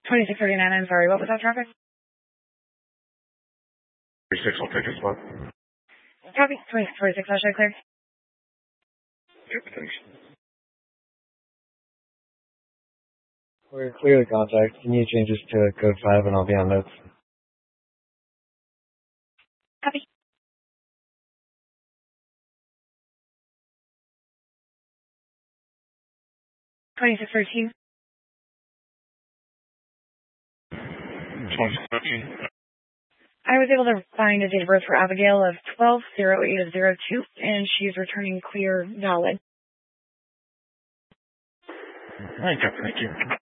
2639, I'm sorry, what was that traffic? 36, I'll take a spot. Copy, 2646, I'll show clear. Yep, thanks. We're clear to contact. Can you change this to code 5 and I'll be on notes? Copy. $2613. 2613. I was able to find a date of birth for Abigail of 12/08/02, and she's returning clear valid. Thank you.